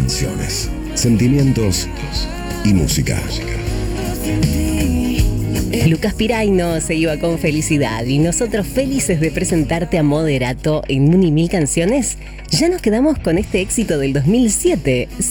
canciones, sentimientos y música. Lucas Piraino se iba con Felicidad y nosotros felices de presentarte a Moderato en Muni Mil Canciones. Ya nos quedamos con este éxito del 2007.